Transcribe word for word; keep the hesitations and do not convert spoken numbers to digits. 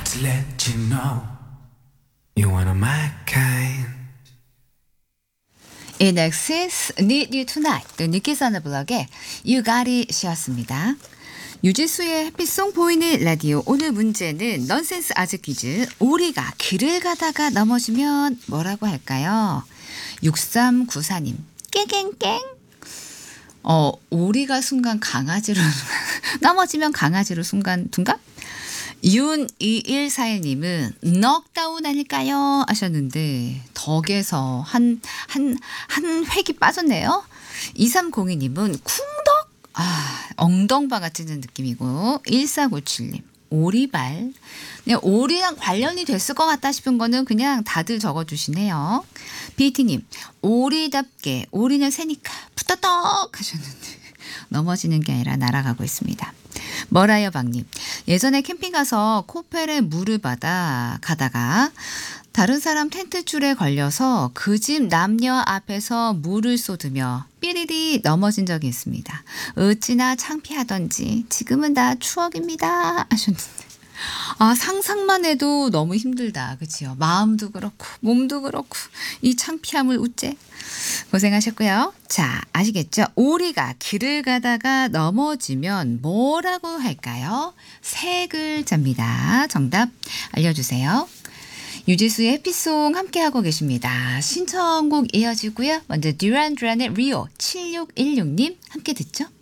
to let you know you're one of my kind. 인엑시스 Need You Tonight 또 니키 산더블럭의 You Got It이었습니다. 유지수의 해피송 보이는 라디오 오늘 문제는 넌센스 아재 퀴즈. 오리가 길을 가다가 넘어지면 뭐라고 할까요? 육삼구사님 깽깽깽. 어 오리가 순간 강아지로 넘어지면 강아지로 순간 둔가? 윤이일사일님은 넉다운 아닐까요? 하셨는데 덕에서 한, 한, 한 획이 빠졌네요. 이삼공이님은 쿵덕? 아, 엉덩바가 찌는 느낌이고 일사구칠님 오리발. 그냥 오리랑 관련이 됐을 것 같다 싶은 거는 그냥 다들 적어주시네요. 비티님 오리답게 오리는 새니까 부터떡 하셨는데 넘어지는 게 아니라 날아가고 있습니다. 머라이어방님 예전에 캠핑 가서 코펠에 물을 받아 가다가 다른 사람 텐트줄에 걸려서 그 집 남녀 앞에서 물을 쏟으며 삐리리 넘어진 적이 있습니다. 어찌나 창피하던지 지금은 다 추억입니다 하셨는데 아 상상만 해도 너무 힘들다. 그치요? 마음도 그렇고 몸도 그렇고 이 창피함을 우째. 고생하셨고요. 자 아시겠죠? 오리가 길을 가다가 넘어지면 뭐라고 할까요? 세 글자입니다. 정답 알려주세요. 유지수의 해피송 함께하고 계십니다. 신청곡 이어지고요. 먼저 듀란 듀란의 리오 칠육일육님 함께 듣죠.